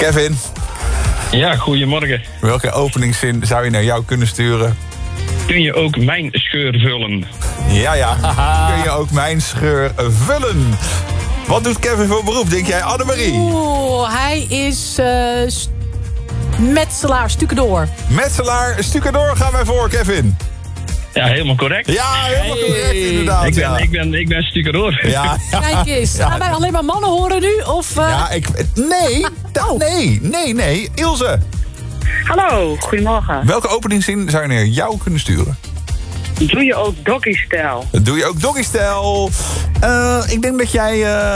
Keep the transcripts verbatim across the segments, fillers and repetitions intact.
Kevin. Ja, goedemorgen. Welke openingszin zou je naar jou kunnen sturen? Kun je ook mijn scheur vullen? Ja, ja. Kun je ook mijn scheur vullen? Wat doet Kevin voor beroep, denk jij, Annemarie? Oeh, hij is uh, st- metselaar, stukendoor. Metselaar, stukendoor gaan wij voor, Kevin. Ja, helemaal correct. Ja, helemaal correct, inderdaad. Ik ben, ja. ik ben, ik ben stukendoor. Ja, ja. Kijk eens, gaan wij alleen maar mannen horen nu? Of, uh... Ja, ik... Nee, da- nee, nee, nee. Ilse. Hallo, goedemorgen. Welke openingszin zou je naar jou kunnen sturen? Doe je ook doggy-stijl? Doe je ook doggy-stijl? Uh, ik denk dat jij...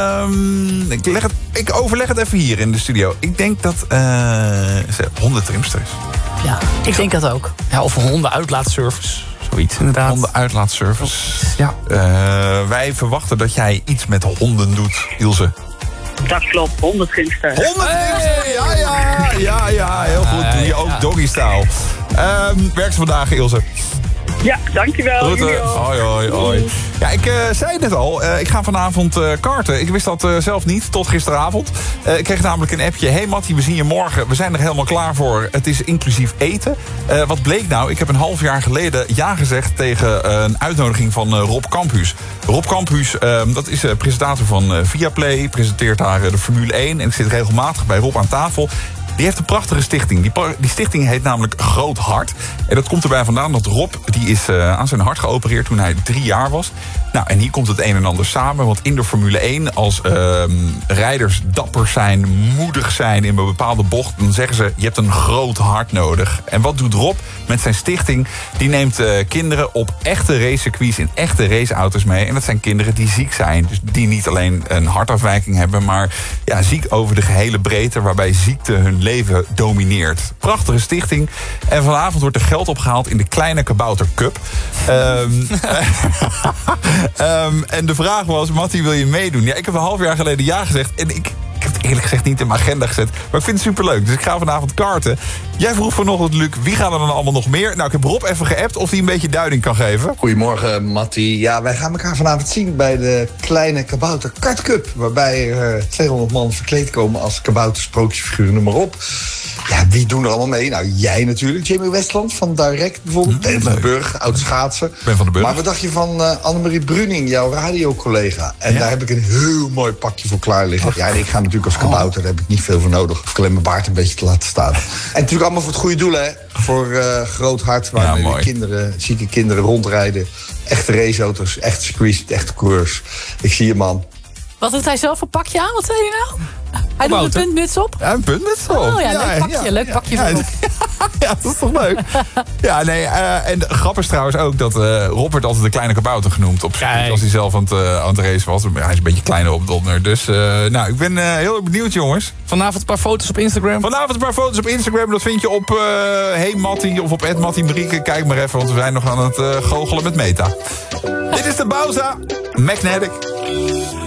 Uh, ik, leg het, ik overleg het even hier in de studio. Ik denk dat uh, ze hondentrimster is. Ja, ik denk dat ook. Ja, of een hondenuitlaatservice. Zoiets, inderdaad. Hondenuitlaatservice. Ja. Uh, wij verwachten dat jij iets met honden doet, Ilse. Dat klopt, hondentrimster. Hondentrimster, ja, ja, ja, ja, heel goed. Doe je ook doggy-stijl. Um, werkt ze vandaag, Ilse? Ja, dankjewel. Groeten. Hoi, hoi, hoi. Ja, ik uh, zei het net al. Uh, ik ga vanavond uh, karten. Ik wist dat uh, zelf niet, tot gisteravond. Uh, ik kreeg namelijk een appje. Hey Mattie, we zien je morgen. We zijn er helemaal klaar voor. Het is inclusief eten. Uh, wat bleek nou? Ik heb een half jaar geleden ja gezegd tegen uh, een uitnodiging van uh, Rob Campus. Rob Campus, uh, dat is uh, presentator van uh, Viaplay. Presenteert daar uh, de Formule één. En ik zit regelmatig bij Rob aan tafel. Die heeft een prachtige stichting. Die, die stichting heet namelijk Groot Hart. En dat komt erbij vandaan dat Rob, die is uh, aan zijn hart geopereerd toen hij drie jaar was. Nou, en hier komt het een en ander samen. Want in de Formule één, als uh, rijders dapper zijn, moedig zijn in een bepaalde bocht, dan zeggen ze, je hebt een groot hart nodig. En wat doet Rob met zijn stichting? Die neemt uh, kinderen op echte racecircuits in echte raceauto's mee. En dat zijn kinderen die ziek zijn. Dus die niet alleen een hartafwijking hebben, maar ja, ziek over de gehele breedte, waarbij ziekte hun leven domineert. Prachtige stichting. En vanavond wordt er geld opgehaald in de Kleine Kabouter Cup. Um, um, en de vraag was, Mattie, wil je meedoen? Ja, ik heb een half jaar geleden ja gezegd. En ik, ik heb het eerlijk gezegd niet in mijn agenda gezet. Maar ik vind het superleuk. Dus ik ga vanavond karten. Jij vroeg vanochtend, Luc, wie gaan er dan allemaal nog meer? Nou, ik heb Rob even geappt of hij een beetje duiding kan geven. Goedemorgen, Mattie. Ja, wij gaan elkaar vanavond zien bij de Kleine Kabouter Kart Cup. Waarbij er uh, tweehonderd man verkleed komen als kabouter, sprookjesfiguren, noem maar op. Ja, wie doen er allemaal mee? Nou, jij natuurlijk, Jamie Westland van Direct bijvoorbeeld. Ben van den Burg, oud schaatser. Ben van den Burg. Maar wat dacht je van uh, Annemarie Bruning, jouw radiocollega? En ja? Daar heb ik een heel mooi pakje voor klaar liggen. Ja, en ik ga natuurlijk als kabouter, daar heb ik niet veel voor nodig. Ik alleen mijn baard een beetje te laten staan. En natuurlijk allemaal voor het goede doel, hè. Voor uh, Groot Hart, waar ja, de kinderen, zieke kinderen rondrijden. Echte raceauto's, echte circuits, echte coureurs. Ik zie je, man. Wat doet hij zelf voor pakje aan? Wat zei je nou? Hij doet een puntmuts op? Ja, een puntmuts op. Oh ja, ja leuk pakje, ja, leuk pakje ja, voor ja, ja, dat is toch leuk? Ja, nee, uh, en grappig is trouwens ook dat uh, Rob werd altijd de Kleine Kabouter genoemd. Op Kijk. Als hij zelf aan het, uh, aan het race was. Hij is een beetje kleiner op Donner. Dus uh, nou, ik ben uh, heel benieuwd, jongens. Vanavond een paar foto's op Instagram. Vanavond een paar foto's op Instagram. Dat vind je op uh, Hey Mattie of op at Mattie Marieke. Kijk maar even, want we zijn nog aan het uh, goochelen met Meta. Dit is de Bauza Magnetic.